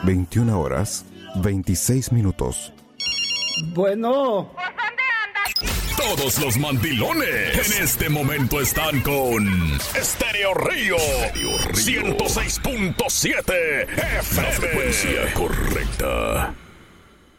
21 horas, 26 minutos. Bueno. Todos los mandilones en este momento están con Estéreo Río 106.7 FM. La frecuencia correcta.